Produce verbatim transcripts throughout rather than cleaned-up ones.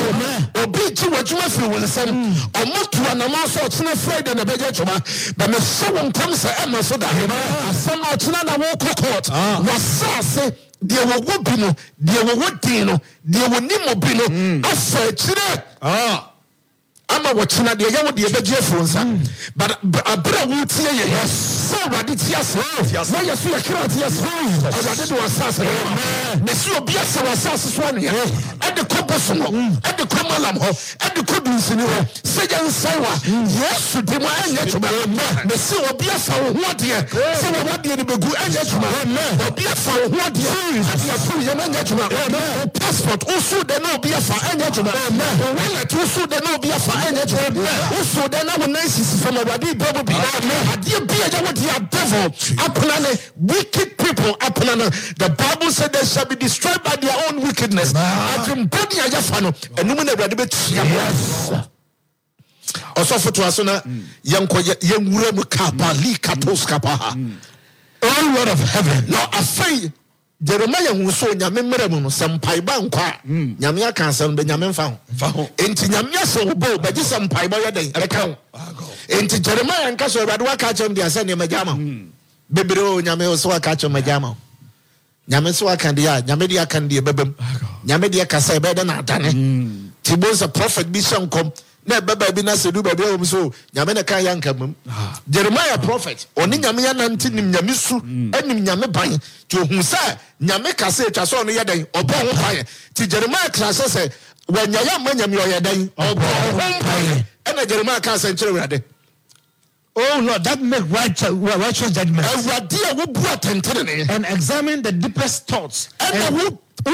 Obi ji wajuma fi wonsam. Omotu anama so ochina Friday na beje chuma. Ba me so won kom se e no so da. Asam ochina na wo court. Wasase de wo wo bi no, de wo wo din no, de wo ni mo bi no. Afa chire. Ah. Ama wachina de yawo de beje fonsa but abra wo tie ye yes so wadi tie so na yesu ya kira tie so wadi do asase me si obi asa wasase so ne e de koboso no e de komalam ho e de kodunsini ho se je nsaiwa yesu de mo anya chuma me si obi asa wo ho de se wo wadi ne begu anya chuma obi asa wo ho de ya fu ye anya chuma passport usu de no obi asa anya chuma wallet usu de no obi asa anya chuma usu de na wona sisi from wadi bible bi ade bi ya wo de devil apana wicked people apana. The Bible said they shall be destroyed by their own wickedness. Afim body ajafa no enum na awurade betia. Yes. Osofo to asona yanko yanwura mu kapa li katos kapa ha. Oh Lord of heaven. Now afai Jeremiah hu so nyame mmeremu no sempai ba nkwa nyame aka asem be nyame mfa ho enti nyame ase wo bo be sempai ba yeden reka ho enti Jeremiah nka so awurade waka chem dia se ne magyama bebre o nyame o so waka chem magyama nyame so waka dia nyame dia kan dia bebem nyame dia ka se be de na adane tibon's a prophet bi shankom na baba bi na sedu baba o so nyame na kan yanka mum Jeremiah prophet oni nyame ya nanti nim nyame su anim nyame ban ti ohun sa nyame ka se twa so no yedan obo ho pan ti Jeremiah class se wanya ya ma nyame oyedan obo ho pan na Jeremiah ka se nkyere wurade. Oh Lord, that make righteous, righteous judgment and examine the deepest thoughts and,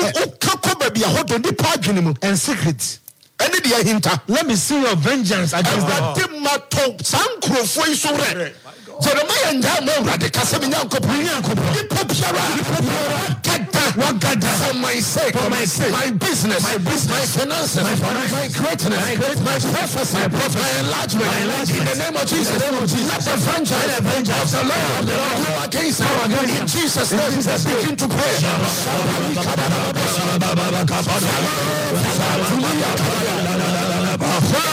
and, and secrets. Let me see your vengeance against them. Jeremiah and Jamon, Casamina, for my sake, for my sake, my business, my business, my finances, my greatness, my prophecy, my enlargement, my enlargement. In the name of Jesus, let the vengeance of the Lord go against our in Jesus' name. Begin to pray.